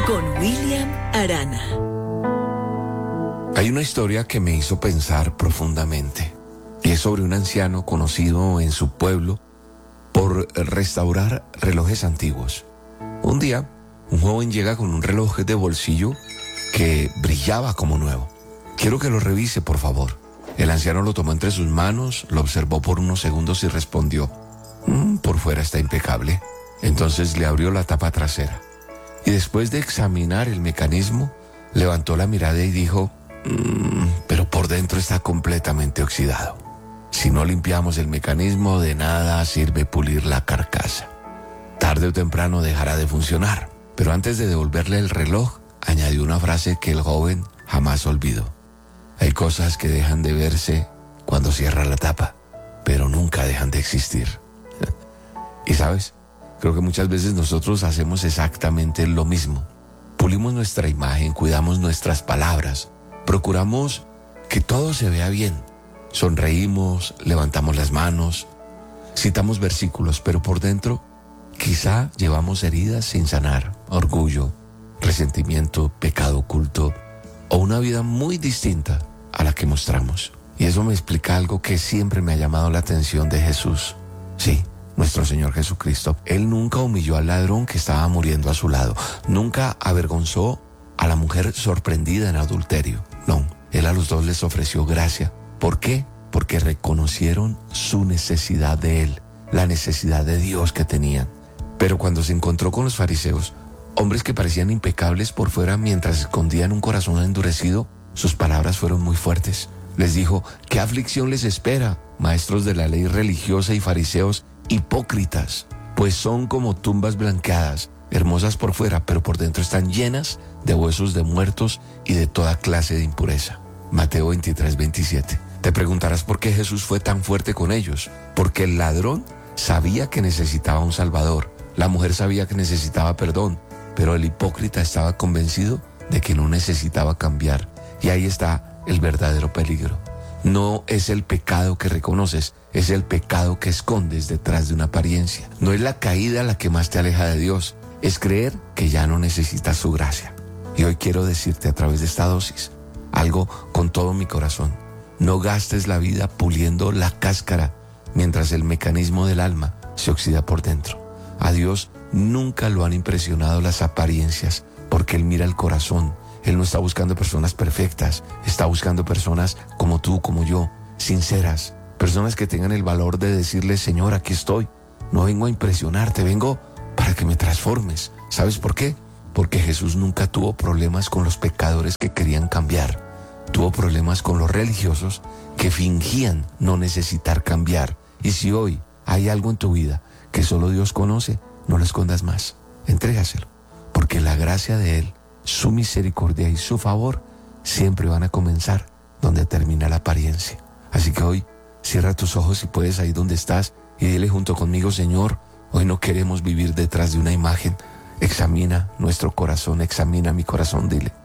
con William Arana. Hay una historia que me hizo pensar profundamente, y es sobre un anciano conocido en su pueblo por restaurar relojes antiguos. Un día, un joven llega con un reloj de bolsillo que brillaba como nuevo. Quiero que lo revise, por favor. El anciano lo tomó entre sus manos, lo observó por unos segundos y respondió: por fuera está impecable. Entonces le abrió la tapa trasera y después de examinar el mecanismo, levantó la mirada y dijo: pero por dentro está completamente oxidado. Si no limpiamos el mecanismo, de nada sirve pulir la carcasa. Tarde o temprano dejará de funcionar. Pero antes de devolverle el reloj, añadió una frase que el joven jamás olvidó: hay cosas que dejan de verse cuando cierra la tapa, pero nunca dejan de existir. Y sabes, creo que muchas veces nosotros hacemos exactamente lo mismo. Pulimos nuestra imagen, cuidamos nuestras palabras, procuramos que todo se vea bien. Sonreímos, levantamos las manos, citamos versículos, pero por dentro quizá llevamos heridas sin sanar, orgullo, resentimiento, pecado oculto o una vida muy distinta a la que mostramos. Y eso me explica algo que siempre me ha llamado la atención de Jesús. Sí, nuestro Señor Jesucristo. Él nunca humilló al ladrón que estaba muriendo a su lado. Nunca avergonzó a la mujer sorprendida en adulterio. No, Él a los dos les ofreció gracia. ¿Por qué? Porque reconocieron su necesidad de Él, la necesidad de Dios que tenían. Pero cuando se encontró con los fariseos, hombres que parecían impecables por fuera mientras escondían un corazón endurecido, sus palabras fueron muy fuertes. Les dijo: ¿qué aflicción les espera, maestros de la ley religiosa y fariseos hipócritas? Pues son como tumbas blanqueadas, hermosas por fuera, pero por dentro están llenas de huesos de muertos y de toda clase de impureza. Mateo 23:27. Te preguntarás por qué Jesús fue tan fuerte con ellos. Porque el ladrón sabía que necesitaba un salvador. La mujer sabía que necesitaba perdón, pero el hipócrita estaba convencido de que no necesitaba cambiar. Y ahí está el verdadero peligro. No es el pecado que reconoces, es el pecado que escondes detrás de una apariencia. No es la caída la que más te aleja de Dios, es creer que ya no necesitas su gracia. Y hoy quiero decirte a través de esta dosis algo con todo mi corazón. No gastes la vida puliendo la cáscara mientras el mecanismo del alma se oxida por dentro. A Dios nunca lo han impresionado las apariencias, porque Él mira el corazón. Él no está buscando personas perfectas, está buscando personas como tú, como yo, sinceras, personas que tengan el valor de decirle: Señor, aquí estoy, no vengo a impresionarte, vengo para que me transformes. ¿Sabes por qué? Porque Jesús nunca tuvo problemas con los pecadores que querían cambiar, tuvo problemas con los religiosos que fingían no necesitar cambiar. Y si hoy hay algo en tu vida que solo Dios conoce, no lo escondas más, entrégaselo, porque la gracia de Él, su misericordia y su favor siempre van a comenzar donde termina la apariencia. Así que hoy cierra tus ojos si puedes ahí donde estás y dile junto conmigo: Señor, hoy no queremos vivir detrás de una imagen. Examina nuestro corazón, examina mi corazón, dile.